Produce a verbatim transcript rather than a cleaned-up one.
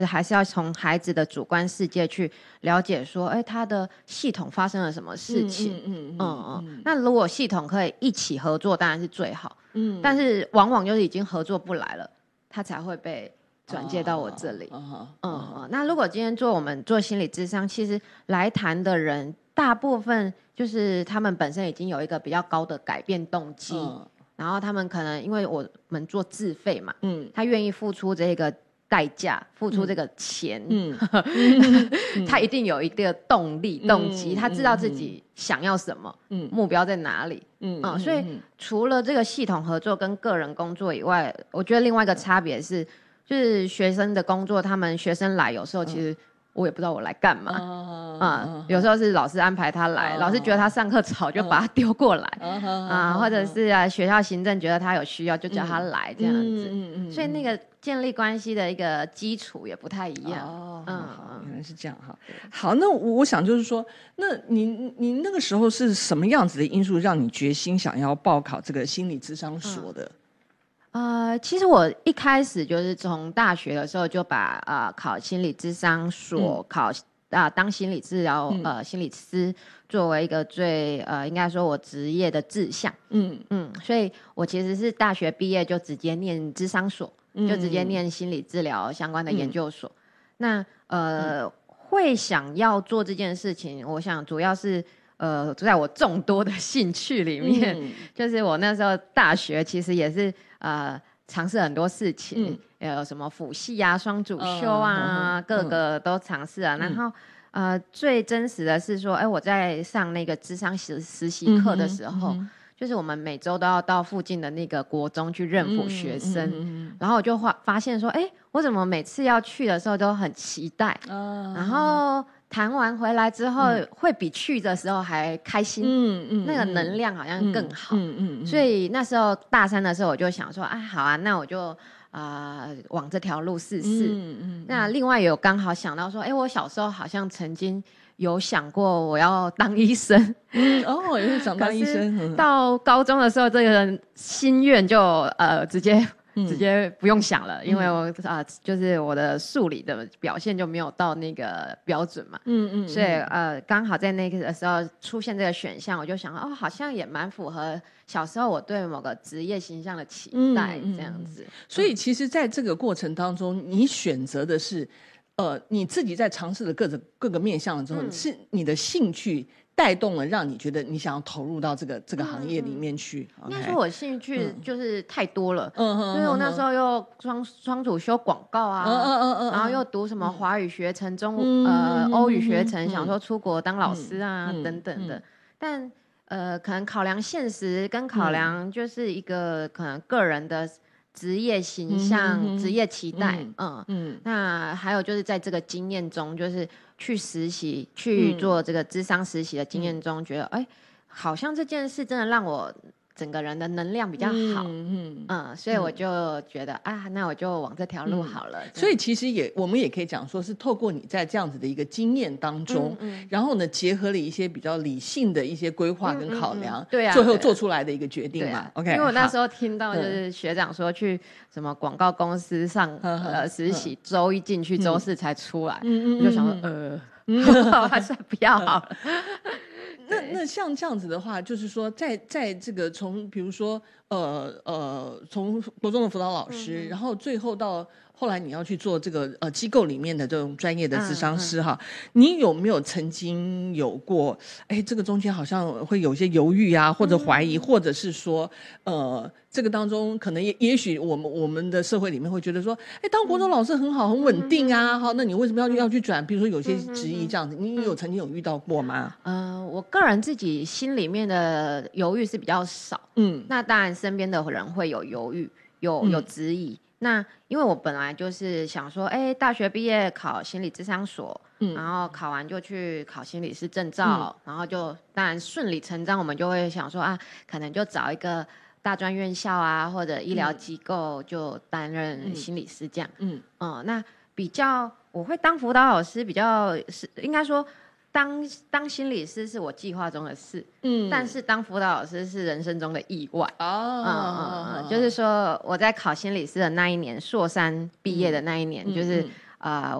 还是要从孩子的主观世界去了解说，哎，他的系统发生了什么事情。嗯嗯 嗯, 嗯, 嗯那如果系统可以一起合作，当然是最好。嗯，但是往往就是已经合作不来了，他才会被转介到我这里。嗯嗯嗯。那如果今天做我们做心理咨商，其实来谈的人大部分就是他们本身已经有一个比较高的改变动机。嗯，然后他们可能因为我们做自费嘛，嗯，他愿意付出这个代价，付出这个钱，嗯，他一定有一个动力、动机，他知道自己想要什么，嗯，目标在哪里，嗯，嗯，所以除了这个系统合作跟个人工作以外，我觉得另外一个差别是，就是学生的工作，他们学生来有时候其实我也不知道我来干嘛，啊、uh, 嗯，有时候是老师安排他来， uh, 老师觉得他上课吵就把他丢过来，啊、uh, uh, 或者是啊学校行政觉得他有需要就叫他来、嗯、这样子，嗯嗯，所以那个建立关系的一个基础也不太一样。哦， 嗯，好，原来是这样哈。好，那我想就是说，那你你那个时候是什么样子的因素让你决心想要报考这个心理咨商所的？ 嗯呃，其实我一开始就是从大学的时候就把呃考心理咨商所、嗯、考啊、呃、当心理治疗、嗯、呃心理师作为一个最呃应该说我职业的志向，嗯嗯，所以我其实是大学毕业就直接念咨商所，嗯、就直接念心理治疗相关的研究所。嗯、那呃、嗯、会想要做这件事情，我想主要是。呃，在我众多的兴趣里面，嗯、就是我那时候大学其实也是呃尝试很多事情，嗯、有什么辅系啊、双主修啊，嗯、各个都尝试啊。嗯、然后呃，最真实的是说，哎，我在上那个諮商实实习课的时候，嗯嗯、就是我们每周都要到附近的那个国中去认辅学生，嗯嗯嗯、然后我就发发现说，哎，我怎么每次要去的时候都很期待，哦、然后。谈完回来之后、嗯、会比去的时候还开心，嗯嗯，那个能量好像更好，嗯 嗯, 嗯, 嗯，所以那时候大三的时候我就想说，啊，好啊，那我就啊、呃、往这条路试试，嗯 嗯, 嗯。那另外有刚好想到说，哎，我小时候好像曾经有想过我要当医生， 嗯，哦，也是想当医生。 到高中的时候，这个心愿就呃直接。直接不用想了，嗯、因为我啊、呃，就是我的数理的表现就没有到那个标准嘛，嗯 嗯, 嗯，所以呃，刚好在那个的时候出现这个选项，我就想哦，好像也蛮符合小时候我对某个职业形象的期待，嗯、这样子。 所以其实在这个过程当中，你选择的是呃你自己在尝试的各种各个面向之后，嗯、是你的兴趣。带动了让你觉得你想要投入到这个这个行业里面去。 应该说我兴趣就是太多了，嗯嗯，因为我那时候又双双主修广告啊，嗯嗯嗯，然后又读什么华语学程、中呃欧语学程，想说出国当老师啊等等的，但呃可能考量现实跟考量就是一个可能个人的职业形象、职业期待，嗯嗯，那还有就是在这个经验中，就是去实习、去做这个諮商实习的经验中，觉得哎，好像这件事真的让我整个人的能量比较好，嗯嗯，所以我就觉得啊，那我就往这条路好了。 所以其实也我们也可以讲说是透过你在这样子的一个经验当中，然后呢结合了一些比较理性的一些规划跟考量，对啊，最后做出来的一个决定嘛。OK， 因为我那时候听到就是学长说去什么广告公司上呃实习，周一进去，周四才出来，我就想说呃，还是不要好了。 那那像这样子的话，就是说在在这个从比如说呃呃从国中的辅导老师，嗯、然后最后到后来你要去做这个呃机构里面的这种专业的諮商师哈，嗯嗯、你有没有曾经有过哎这个中间好像会有些犹豫啊，或者怀疑，嗯、或者是说呃这个当中可能也也许我们我们的社会里面会觉得说，哎当国中老师很好很稳定啊，好、嗯、那你为什么要要去转？比如说有些质疑这样子，你有曾经有遇到过吗？ 呃，我个人自己心里面的犹豫是比较少，嗯，那当然身边的人会有犹豫，有有质疑。嗯、那因为我本来就是想说，哎，大学毕业考心理諮商所，嗯，然后考完就去考心理师证照，嗯、然后就当然顺理成章，我们就会想说啊，可能就找一个大专院校啊或者医疗机构就担任心理师这样，嗯嗯、呃，那比较我会当辅导老师，比较是应该说。当当心理师是我计划中的事，嗯，但是当辅导老师是人生中的意外哦，嗯嗯嗯，就是说我在考心理师的那一年，硕三毕业的那一年，嗯、就是呃